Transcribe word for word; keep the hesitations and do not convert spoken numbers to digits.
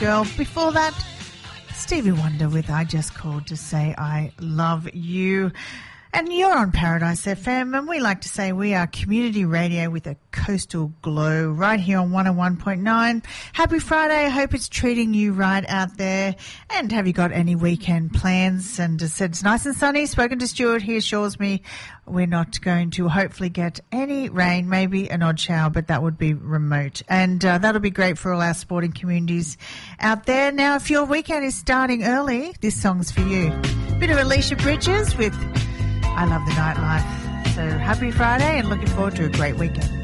Girl. Before that, Stevie Wonder with I Just Called to Say I Love You. And you're on Paradise F M, and we like to say we are community radio with a coastal glow right here on one oh one point nine. Happy Friday. I hope it's treating you right out there. And have you got any weekend plans? And as said, it's nice and sunny. Spoken to Stuart. He assures me we're not going to hopefully get any rain, maybe an odd shower, but that would be remote. And uh, that'll be great for all our sporting communities out there. Now, if your weekend is starting early, this song's for you. Bit of Alicia Bridges with I Love the Nightlife. So happy Friday and looking forward to a great weekend.